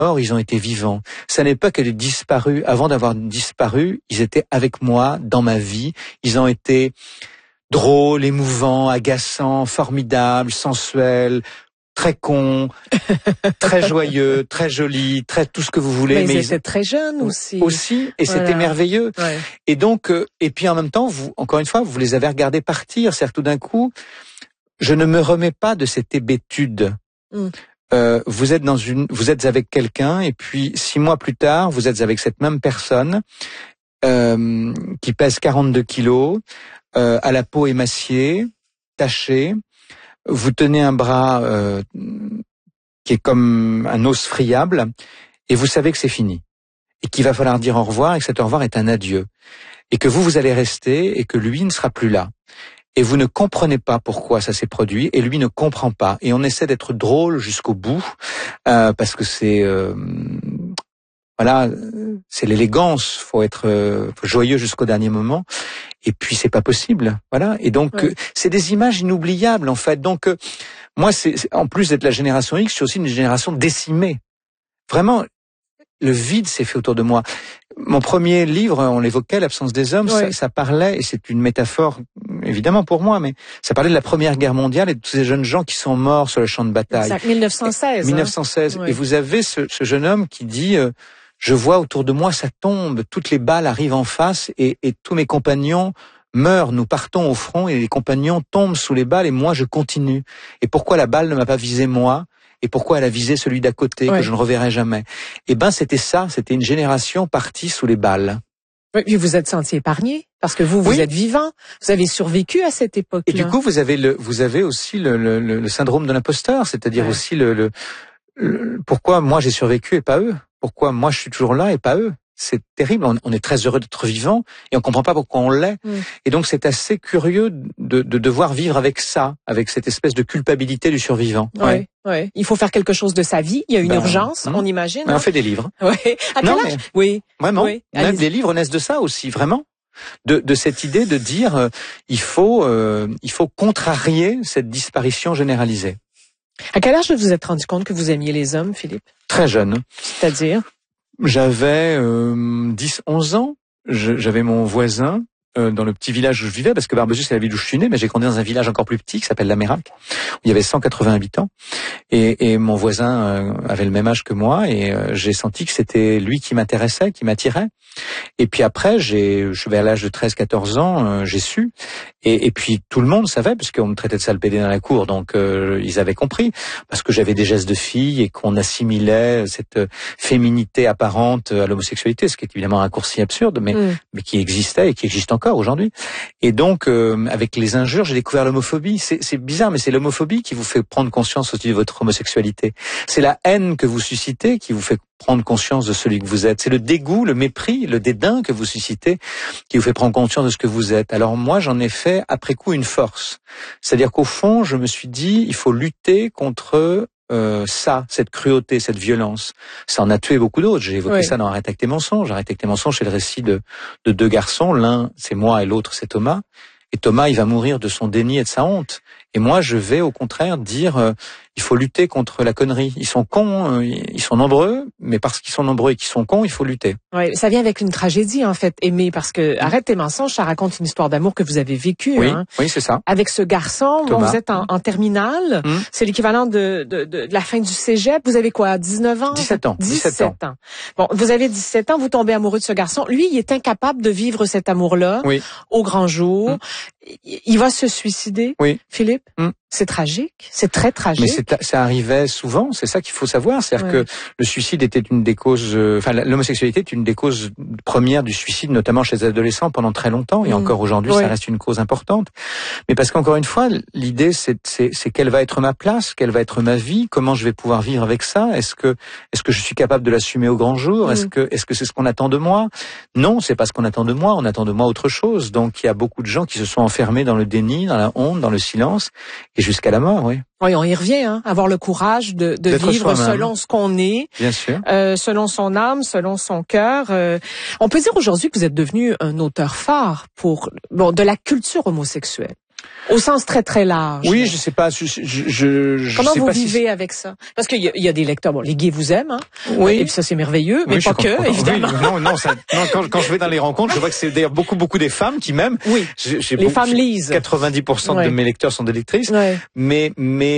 Or, ils ont été vivants. Ça n'est pas qu'elle ait disparu. Avant d'avoir disparu, ils étaient avec moi dans ma vie. Ils ont été drôles, émouvants, agaçants, formidables, sensuels, très cons, très joyeux, très jolis, très tout ce que vous voulez. Mais ils étaient très jeunes aussi. Aussi, et c'était merveilleux. Ouais. Et donc, et puis en même temps, vous, encore une fois, vous les avez regardés partir. C'est-à-dire tout d'un coup, je ne me remets pas de cette hébétude. Vous êtes avec quelqu'un, et puis 6 mois plus tard, vous êtes avec cette même personne qui pèse 42 kilos, à la peau émaciée, tachée. Vous tenez un bras qui est comme un os friable, et vous savez que c'est fini, et qu'il va falloir dire au revoir, et que cet au revoir est un adieu, et que vous allez rester, et que lui ne sera plus là. Et vous ne comprenez pas pourquoi ça s'est produit, et lui ne comprend pas. Et on essaie d'être drôle jusqu'au bout, parce que c'est voilà, c'est l'élégance. Faut être joyeux jusqu'au dernier moment. Et puis c'est pas possible, voilà. Et donc c'est des images inoubliables en fait. Donc moi, c'est en plus d'être la génération X, je suis aussi une génération décimée. Vraiment, le vide s'est fait autour de moi. Mon premier livre, on l'évoquait, L'absence des hommes, ça parlait, et c'est une métaphore évidemment pour moi, mais ça parlait de la Première Guerre mondiale et de tous ces jeunes gens qui sont morts sur le champ de bataille. Exact, 1916. 1916. Et vous avez ce jeune homme qui dit je vois autour de moi, ça tombe, toutes les balles arrivent en face, et tous mes compagnons meurent, nous partons au front, et les compagnons tombent sous les balles, et moi je continue. Et pourquoi la balle ne m'a pas visé moi? Et pourquoi elle a visé celui d'à côté, que je ne reverrai jamais? Eh ben, c'était ça, c'était une génération partie sous les balles. Oui, puis vous êtes senti épargné, parce que vous êtes vivant, vous avez survécu à cette époque-là. Et du coup, vous avez aussi le syndrome de l'imposteur, c'est-à-dire aussi pourquoi moi j'ai survécu et pas eux? Pourquoi moi je suis toujours là et pas eux? C'est terrible. On est très heureux d'être vivant, et on comprend pas pourquoi on l'est. Et donc c'est assez curieux de devoir vivre avec ça, avec cette espèce de culpabilité du survivant. Ouais. Il faut faire quelque chose de sa vie. Il y a une urgence, on imagine. On fait des livres. Ouais. À quel âge? Oui. Vraiment. Oui. Même les livres naissent de ça aussi, vraiment. De cette idée de dire il faut contrarier cette disparition généralisée. À quel âge vous vous êtes rendu compte que vous aimiez les hommes, Philippe? Très jeune. C'est-à-dire? J'avais 10-11 ans. J'avais mon voisin dans le petit village où je vivais, parce que Barbezieux c'est la ville où je suis né, mais j'ai grandi dans un village encore plus petit qui s'appelle La Mérac, où il y avait 180 habitants, et mon voisin avait le même âge que moi, et j'ai senti que c'était lui qui m'intéressait, qui m'attirait. Et puis après, je suis vers l'âge de 13-14 ans, j'ai su, et puis tout le monde savait, parce qu'on me traitait de sale pédé dans la cour, donc ils avaient compris, parce que j'avais des gestes de fille, et qu'on assimilait cette féminité apparente à l'homosexualité, ce qui est évidemment un raccourci absurde, mais qui existait et qui existe encore aujourd'hui. Et donc, avec les injures, j'ai découvert l'homophobie. C'est bizarre, mais c'est l'homophobie qui vous fait prendre conscience aussi de votre homosexualité. C'est la haine que vous suscitez qui vous fait prendre conscience de celui que vous êtes. C'est le dégoût, le mépris, le dédain que vous suscitez qui vous fait prendre conscience de ce que vous êtes. Alors moi, j'en ai fait après coup une force. C'est-à-dire qu'au fond, je me suis dit, il faut lutter contre cette cruauté, cette violence. Ça en a tué beaucoup d'autres. J'ai évoqué ça dans Arrête avec tes mensonges. Arrête avec tes mensonges, c'est le récit de 2 garçons. L'un, c'est moi, et l'autre, c'est Thomas. Et Thomas, il va mourir de son déni et de sa honte. Et moi, je vais au contraire dire, il faut lutter contre la connerie. Ils sont cons, ils sont nombreux, mais parce qu'ils sont nombreux et qu'ils sont cons, il faut lutter. Oui, ça vient avec une tragédie, en fait, Aimé, parce que Arrête tes mensonges, ça raconte une histoire d'amour que vous avez vécue. Oui, oui, c'est ça. Avec ce garçon, bon, vous êtes en terminale, c'est l'équivalent de la fin du cégep. Vous avez quoi, 19 ans? 17 ans. 17 ans. Bon, vous avez 17 ans, vous tombez amoureux de ce garçon. Lui, il est incapable de vivre cet amour-là au grand jour. Il va se suicider, Philippe. C'est tragique, c'est très tragique. Mais ça arrivait souvent, c'est ça qu'il faut savoir, c'est-à-dire que le suicide était une des causes, l'homosexualité est une des causes premières du suicide, notamment chez les adolescents pendant très longtemps, et encore aujourd'hui, ça reste une cause importante. Mais parce qu'encore une fois, l'idée c'est quelle va être ma place, quelle va être ma vie, comment je vais pouvoir vivre avec ça, est-ce que je suis capable de l'assumer au grand jour, est-ce que c'est ce qu'on attend de moi? Non, c'est pas ce qu'on attend de moi, on attend de moi autre chose. Donc il y a beaucoup de gens qui se sont enfermés dans le déni, dans la honte, dans le silence, et jusqu'à la mort, oui. Oui, on y revient, avoir le courage de vivre selon ce qu'on est, bien sûr, selon son âme, selon son cœur. On peut dire aujourd'hui que vous êtes devenu un auteur phare de la culture homosexuelle. Au sens très très large. Oui, je sais pas. Comment vous vivez avec ça? Parce qu'il y a des lecteurs, bon, les gays vous aiment, hein. Oui. Et puis ça c'est merveilleux, mais pas que, évidemment. Oui, non, quand je vais dans les rencontres, je vois que c'est d'ailleurs beaucoup des femmes qui m'aiment. Oui. Les femmes lisent. 90% de mes lecteurs sont des lectrices. Ouais. Mais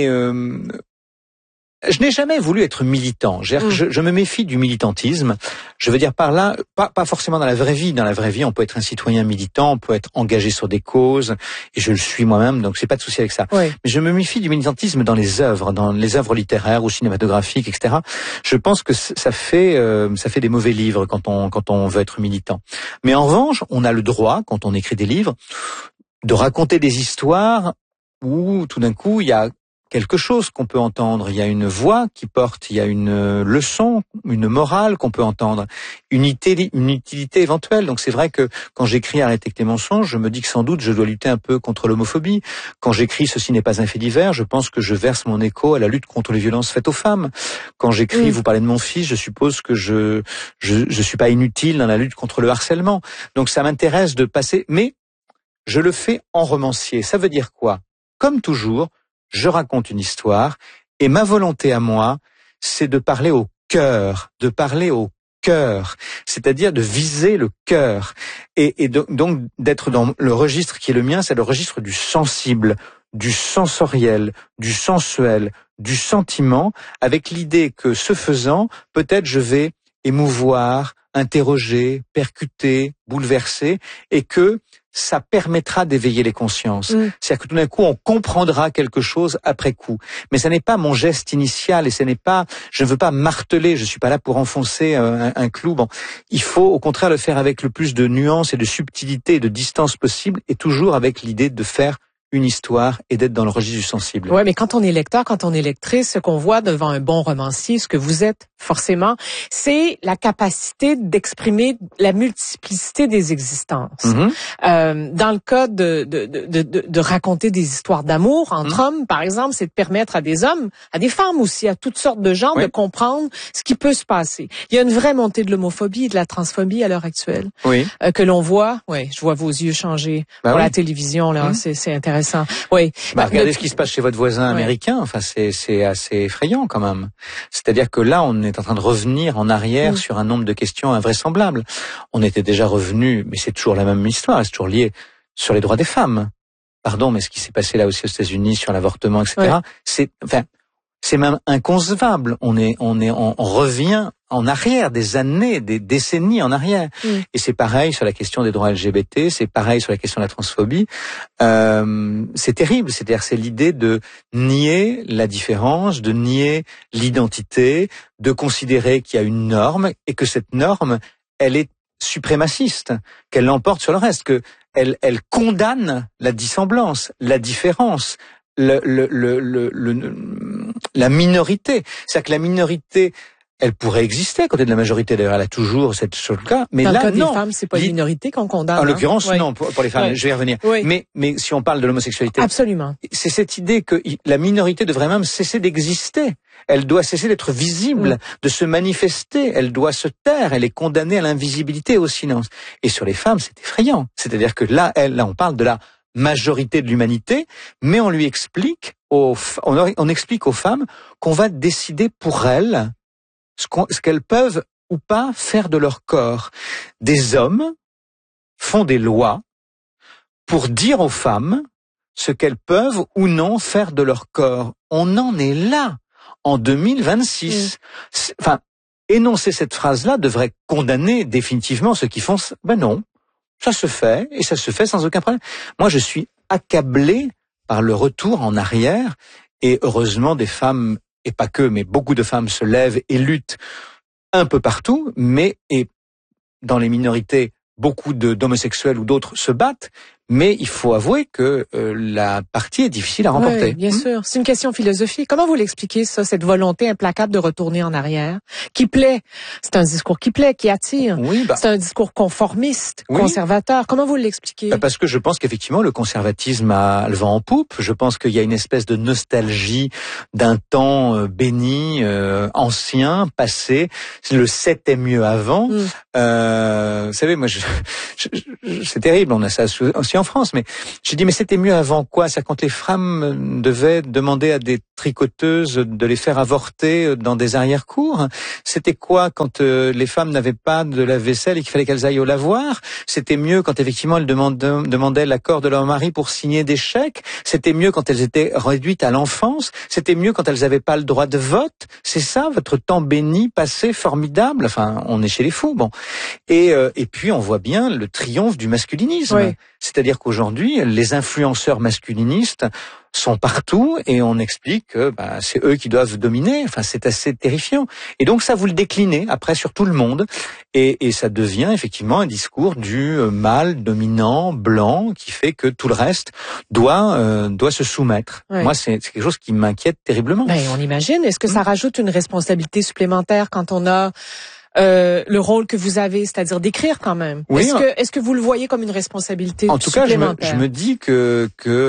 je n'ai jamais voulu être militant. Je me méfie du militantisme. Je veux dire par là, pas forcément dans la vraie vie. Dans la vraie vie, on peut être un citoyen militant, on peut être engagé sur des causes, et je le suis moi-même, donc j'ai pas de souci avec ça. Oui. Mais je me méfie du militantisme dans les œuvres littéraires ou cinématographiques, etc. Je pense que ça fait des mauvais livres quand on veut être militant. Mais en revanche, on a le droit, quand on écrit des livres, de raconter des histoires où tout d'un coup il y a quelque chose qu'on peut entendre, il y a une voix qui porte, il y a une leçon, une morale qu'on peut entendre, une utilité éventuelle. Donc c'est vrai que quand j'écris Arrêtez tes mensonges, je me dis que sans doute je dois lutter un peu contre l'homophobie. Quand j'écris Ceci n'est pas un fait divers, je pense que je verse mon écho à la lutte contre les violences faites aux femmes. Quand j'écris Vous parlez de mon fils, je suppose que je suis pas inutile dans la lutte contre le harcèlement. Donc ça m'intéresse de passer, mais je le fais en romancier. Ça veut dire quoi? Comme toujours, je raconte une histoire et ma volonté à moi, c'est de parler au cœur, c'est-à-dire de viser le cœur et donc d'être dans le registre qui est le mien, c'est le registre du sensible, du sensoriel, du sensuel, du sentiment, avec l'idée que ce faisant, peut-être je vais émouvoir, interroger, percuter, bouleverser et que ça permettra d'éveiller les consciences. C'est-à-dire que tout d'un coup, on comprendra quelque chose après coup. Mais ce n'est pas mon geste initial et je ne veux pas marteler, je suis pas là pour enfoncer un clou. Bon, il faut au contraire le faire avec le plus de nuances et de subtilité et de distance possible et toujours avec l'idée de faire une histoire et d'être dans le registre du sensible. Ouais, mais quand on est lecteur, quand on est lectrice, ce qu'on voit devant un bon romancier, ce que vous êtes forcément, c'est la capacité d'exprimer la multiplicité des existences. Dans le cas de raconter des histoires d'amour entre hommes, par exemple, c'est de permettre à des hommes, à des femmes aussi, à toutes sortes de gens de comprendre ce qui peut se passer. Il y a une vraie montée de l'homophobie et de la transphobie à l'heure actuelle que l'on voit. Oui, je vois vos yeux changer pour la télévision là, c'est intéressant. Oui. Regardez ce qui se passe chez votre voisin américain. Enfin, c'est assez effrayant quand même. C'est-à-dire que là, on est en train de revenir en arrière sur un nombre de questions invraisemblables. On était déjà revenu, mais c'est toujours la même histoire, c'est toujours lié sur les droits des femmes. Pardon, mais ce qui s'est passé là aussi aux États-Unis sur l'avortement, etc. C'est même inconcevable. On revient en arrière, des années, des décennies en arrière. Et c'est pareil sur la question des droits LGBT, c'est pareil sur la question de la transphobie. C'est terrible, c'est-à-dire c'est l'idée de nier la différence, de nier l'identité, de considérer qu'il y a une norme et que cette norme, elle est suprémaciste, qu'elle l'emporte sur le reste, que elle condamne la dissemblance, la différence, la minorité. C'est-à-dire que la minorité, elle pourrait exister à côté de la majorité. D'ailleurs, elle a toujours cette chose-là. Mais dans là, le cas non. des femmes, c'est pas une minorité qu'on condamne. En l'occurrence, non. Pour les femmes, je vais y revenir. Mais si on parle de l'homosexualité. Absolument. C'est cette idée que la minorité devrait même cesser d'exister. Elle doit cesser d'être visible, de se manifester. Elle doit se taire. Elle est condamnée à l'invisibilité et au silence. Et sur les femmes, c'est effrayant. C'est-à-dire que là, on parle de la majorité de l'humanité, mais on lui explique, on explique aux femmes qu'on va décider pour elles ce qu'elles peuvent ou pas faire de leur corps. Des hommes font des lois pour dire aux femmes ce qu'elles peuvent ou non faire de leur corps. On en est là, en 2026. Enfin, énoncer cette phrase-là devrait condamner définitivement ceux qui font ça. Ben non. Ça se fait, et ça se fait sans aucun problème. Moi, je suis accablé par le retour en arrière, et heureusement, des femmes, et pas que, mais beaucoup de femmes se lèvent et luttent un peu partout, et dans les minorités, beaucoup d'homosexuels ou d'autres se battent, mais il faut avouer que la partie est difficile à remporter. Oui, bien sûr. C'est une question philosophique. Comment vous l'expliquez, ça, cette volonté implacable de retourner en arrière, qui plaît? C'est un discours qui plaît, qui attire. Oui, c'est un discours conformiste, conservateur. Comment vous l'expliquez? Parce que je pense qu'effectivement, le conservatisme a le vent en poupe. Je pense qu'il y a une espèce de nostalgie d'un temps béni, ancien, passé. Le 7 mieux avant. Vous savez, moi, c'est terrible. On a ça aussi aussi en France, mais j'ai dit mais c'était mieux avant quoi? C'est quand les femmes devaient demander à des tricoteuses de les faire avorter dans des arrière-cours. C'était quoi quand les femmes n'avaient pas de lave-vaisselle et qu'il fallait qu'elles aillent au lavoir? C'était mieux quand effectivement elles demandaient l'accord de leur mari pour signer des chèques. C'était mieux quand elles étaient réduites à l'enfance. C'était mieux quand elles n'avaient pas le droit de vote. C'est ça votre temps béni, passé, formidable. Enfin, on est chez les fous. Bon, et puis on voit bien le triomphe du masculinisme. Oui. C'est-à-dire qu'aujourd'hui, les influenceurs masculinistes sont partout et on explique que c'est eux qui doivent dominer. Enfin, c'est assez terrifiant. Et donc ça, vous le déclinez après sur tout le monde et ça devient effectivement un discours du mâle dominant blanc qui fait que tout le reste doit se soumettre. Ouais. Moi, c'est quelque chose qui m'inquiète terriblement. On imagine. Est-ce que ça rajoute une responsabilité supplémentaire quand on a le rôle que vous avez, c'est-à-dire d'écrire quand même. Oui, est-ce que vous le voyez comme une responsabilité supplémentaire? En tout cas, je me dis que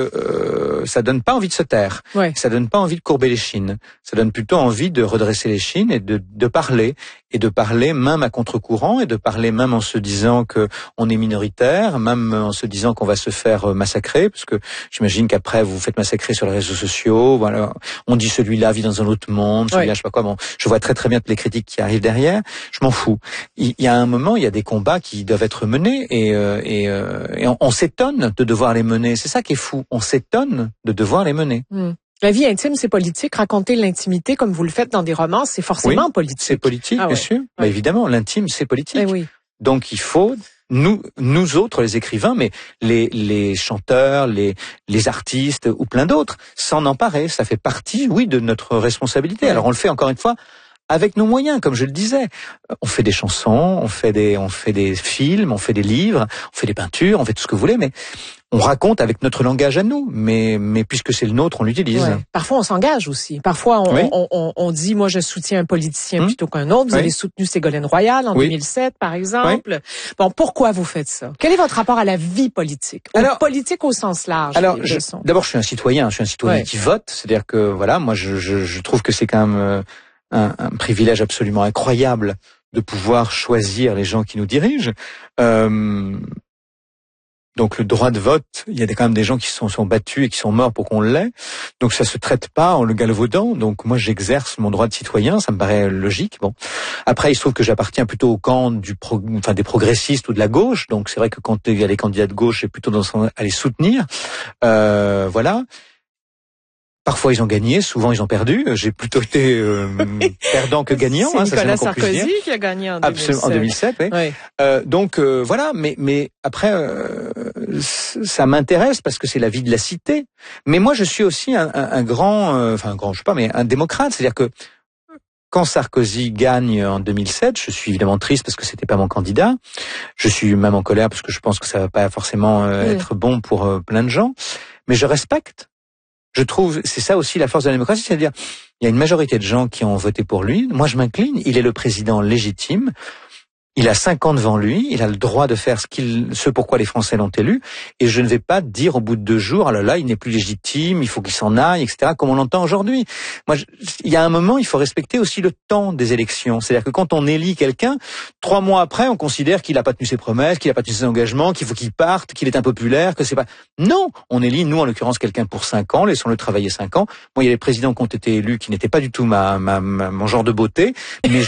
ça donne pas envie de se taire. Ouais. Ça donne pas envie de courber les chines. Ça donne plutôt envie de redresser les chines et de parler. Et de parler même à contre-courant et de parler même en se disant que on est minoritaire, même en se disant qu'on va se faire massacrer, parce que j'imagine qu'après vous vous faites massacrer sur les réseaux sociaux. Voilà, on dit celui-là vit dans un autre monde, celui-là je sais pas quoi. Bon, je vois très très bien toutes les critiques qui arrivent derrière. Je m'en fous. Il y a un moment, il y a des combats qui doivent être menés et on s'étonne de devoir les mener. C'est ça qui est fou. On s'étonne de devoir les mener. La vie intime, c'est politique. Raconter l'intimité, comme vous le faites dans des romans, c'est forcément politique. C'est politique, bien sûr. Bah, évidemment, l'intime, c'est politique. Oui. Donc, il faut, nous autres, les écrivains, mais les chanteurs, les artistes ou plein d'autres, s'en emparer. Ça fait partie, oui, de notre responsabilité. Ouais. Alors, on le fait encore une fois avec nos moyens, comme je le disais. On fait des chansons, on fait des films, on fait des livres, on fait des peintures, on fait tout ce que vous voulez, mais on raconte avec notre langage à nous, mais puisque c'est le nôtre, on l'utilise. Ouais. Parfois, on s'engage aussi. Parfois, on dit, moi, je soutiens un politicien plutôt qu'un autre. Vous avez soutenu Ségolène Royal en 2007, par exemple. Bon, pourquoi vous faites ça? Quel est votre rapport à la vie politique? Politique au sens large. Alors, d'abord, je suis un citoyen qui vote. C'est-à-dire que, voilà, moi, je trouve que c'est quand même un privilège absolument incroyable de pouvoir choisir les gens qui nous dirigent. Donc le droit de vote, il y a quand même des gens qui sont battus et qui sont morts pour qu'on l'ait. Donc ça se traite pas en le galvaudant. Donc moi j'exerce mon droit de citoyen, ça me paraît logique. Bon, après il se trouve que j'appartiens plutôt au camp des progressistes ou de la gauche. Donc c'est vrai que quand il y a les candidats de gauche, j'ai plutôt tendance à les soutenir. Voilà. Parfois ils ont gagné, souvent ils ont perdu. J'ai plutôt été perdant que gagnant. C'est Nicolas Sarkozy qui a gagné en 2007. Absolument, en 2007, oui. Donc voilà, mais après ça m'intéresse parce que c'est la vie de la cité. Mais moi je suis aussi un grand, je sais pas, mais un démocrate. C'est-à-dire que quand Sarkozy gagne en 2007, je suis évidemment triste parce que c'était pas mon candidat. Je suis même en colère parce que je pense que ça va pas forcément être bon pour plein de gens. Mais je respecte. Je trouve, c'est ça aussi la force de la démocratie, c'est-à-dire, il y a une majorité de gens qui ont voté pour lui. Moi, je m'incline. Il est le président légitime. Il a 5 ans devant lui. Il a le droit de faire ce pourquoi les Français l'ont élu. Et je ne vais pas dire au bout de 2 jours, ah là là, il n'est plus légitime, il faut qu'il s'en aille, etc., comme on l'entend aujourd'hui. Moi, il y a un moment, il faut respecter aussi le temps des élections. C'est-à-dire que quand on élit quelqu'un, 3 mois après, on considère qu'il n'a pas tenu ses promesses, qu'il n'a pas tenu ses engagements, qu'il faut qu'il parte, qu'il est impopulaire, que c'est pas... Non! On élit, nous, en l'occurrence, quelqu'un pour 5 ans, laissons-le travailler 5 ans. Moi, il y a les présidents qui ont été élus qui n'étaient pas du tout mon genre de beauté, mais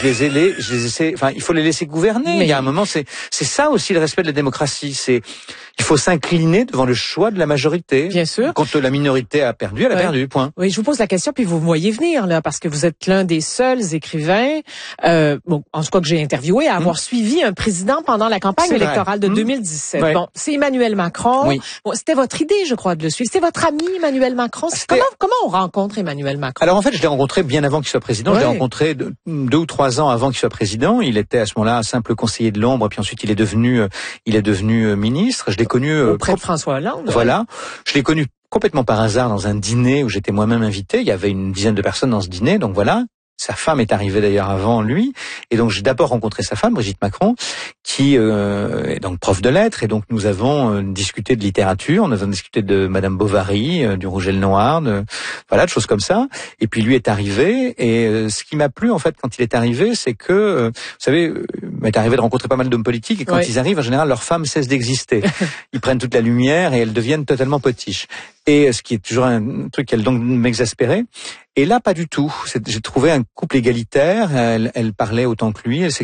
il faut les laisser gouverner. Mais il y a un moment, c'est ça aussi le respect de la démocratie. Il faut s'incliner devant le choix de la majorité. Bien sûr. Quand la minorité a perdu, elle a perdu. Point. Oui, je vous pose la question, puis vous me voyez venir là, parce que vous êtes l'un des seuls écrivains, en tout cas que j'ai interviewé, à avoir suivi un président pendant la campagne électorale de 2017. Bon, c'est Emmanuel Macron. Oui. Bon, c'était votre idée, je crois, de le suivre. C'était votre ami Emmanuel Macron. Comment on rencontre Emmanuel Macron? Alors en fait, je l'ai rencontré bien avant qu'il soit président. Je l'ai rencontré 2 ou 3 ans avant qu'il soit président. Il était à ce moment-là un simple conseiller de l'ombre, puis ensuite il est devenu ministre. Je l'ai connu auprès de François Hollande. Voilà, je l'ai connu complètement par hasard dans un dîner où j'étais moi-même invité. Il y avait une dizaine de personnes dans ce dîner, donc voilà. Sa femme est arrivée d'ailleurs avant lui, et donc j'ai d'abord rencontré sa femme, Brigitte Macron, qui est donc prof de lettres, et donc nous avons discuté de littérature, nous avons discuté de Madame Bovary, du Rouge et le Noir, de choses comme ça. Et puis lui est arrivé, et ce qui m'a plu en fait quand il est arrivé, c'est que, vous savez, m'est arrivé de rencontrer pas mal d'hommes politiques et quand ils arrivent, en général, leurs femmes cessent d'exister. Ils prennent toute la lumière et elles deviennent totalement potiches. Et ce qui est toujours un truc qui donc m'exaspérait. Et là, pas du tout. J'ai trouvé un couple égalitaire. Elle parlait autant que lui. Elle